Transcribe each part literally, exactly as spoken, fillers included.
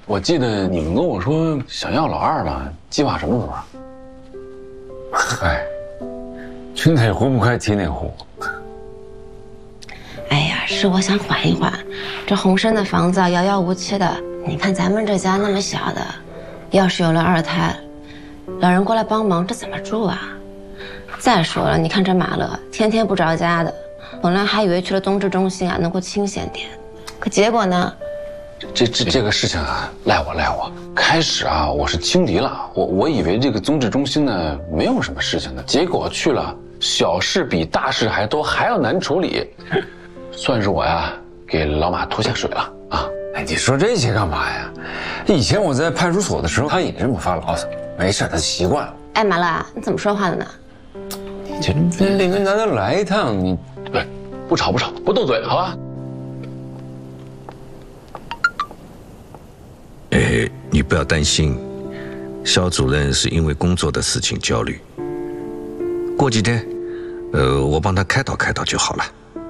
我记得你们跟我说想要老二了，计划什么时候啊？ 哎，群哪壶不开提哪壶。 哎呀，是我想缓一缓，这鸿生的房子遥遥无期的，你看咱们这家那么小的，要是有了二胎，老人过来帮忙，这怎么住啊？再说了，你看这马乐天天不着家的，本来还以为去了冬至中心啊能够清闲点，可结果呢？ 这这这个事情啊，赖我赖我。开始啊，我是轻敌了，我我以为这个宗治中心呢没有什么事情的，结果去了，小事比大事还多，还要难处理，算是我呀给老马拖下水了啊！ 哎，你说这些干嘛呀？以前我在派出所的时候，他也这么发牢骚，没事，他习惯了。 哎，马乐，你怎么说话的呢？ 这那个难得来一趟，你对，不吵不吵，不斗嘴，好吧？ 哎，你不要担心，肖主任是因为工作的事情焦虑。过几天，呃，我帮他开导开导就好了。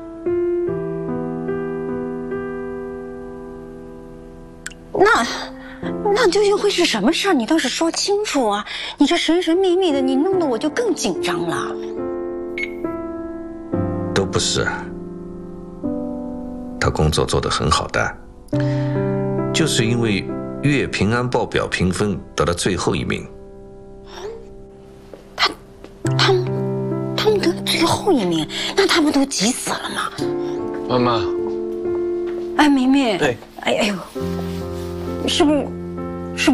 那，那究竟会是什么事儿？你倒是说清楚啊！你这神神秘秘的，你弄得我就更紧张了。 都不是，他工作做得很好的，就是因为月平安报表评分得了最后一名。 他，他们，他们得最后一名，那他不都急死了吗？ 妈妈， 哎，明明， 对， 哎哎呦，是不是